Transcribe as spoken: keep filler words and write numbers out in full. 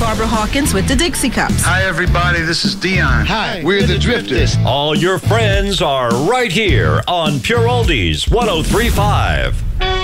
Barbara Hawkins with the Dixie Cups. Hi, everybody. This is Dion. Hi, we're, we're the, the Drifters. Drifters. All your friends are right here on Pure Oldies one oh three point five.